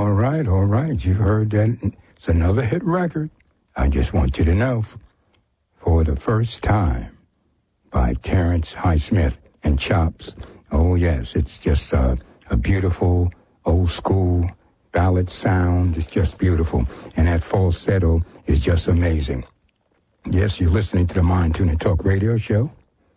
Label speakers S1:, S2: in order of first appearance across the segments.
S1: All right. You heard that. It's another hit record. I just want you to know, for the first time, by Terrence Highsmith and Chops. Oh, yes, it's just a beautiful, old-school ballad sound. It's just beautiful. And that falsetto is just amazing. Yes, you're listening to the Mind Tuning Talk radio show.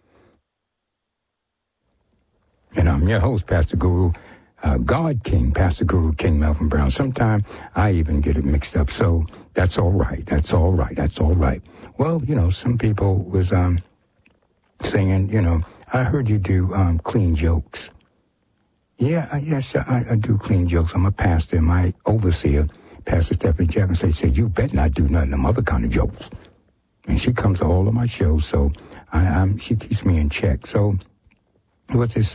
S1: And I'm your host, Pastor Guru, God King, Pastor Guru King Melvin Brown. Sometimes I even get it mixed up, so that's all right. Well, some people was saying, I heard you do clean jokes. Yeah, yes, I do clean jokes. I'm a pastor, and my overseer, Pastor Stephanie Chapman, said, you better not do none of them other kind of jokes. And she comes to all of my shows, so she keeps me in check. So it was this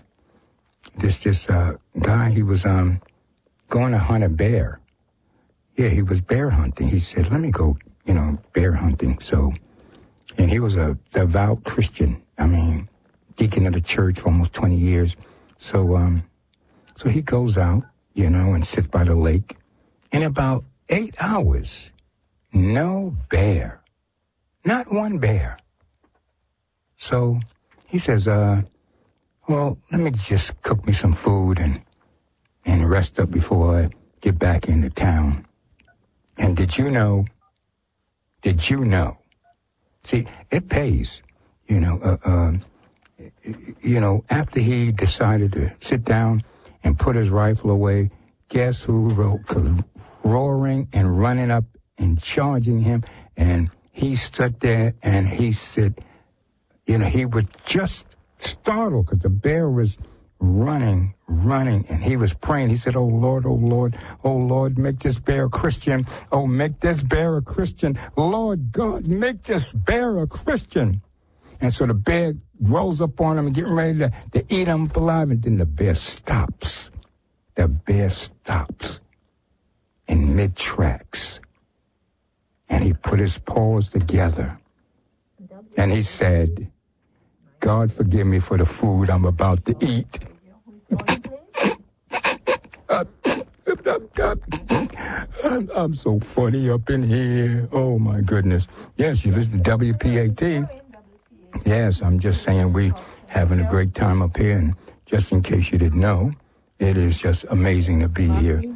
S1: guy. He was going to hunt a bear. Yeah, he was bear hunting. He said, let me go, bear hunting. So, and he was a devout Christian. I mean, deacon of the church for almost 20 years. So he goes out, and sits by the lake. In about 8 hours, no bear. Not one bear. So he says, well, let me just cook me some food and rest up before I get back into town. And did you know? See, it pays, after he decided to sit down and put his rifle away, guess who roaring and running up and charging him? And he stood there and he said, he was just startled because the bear was running, and he was praying. He said, oh, Lord, make this bear a Christian. Oh, make this bear a Christian. Lord God, make this bear a Christian. And so the bear rolls up on him and getting ready to eat him alive. And then the bear stops. The bear stops in mid-tracks. And he put his paws together. And he said, God forgive me for the food I'm about to eat. I'm so funny up in here. Oh, my goodness. Yes, you listen to WPAT. Yes, I'm just saying we having a great time up here. And just in case you didn't know, it is just amazing to be here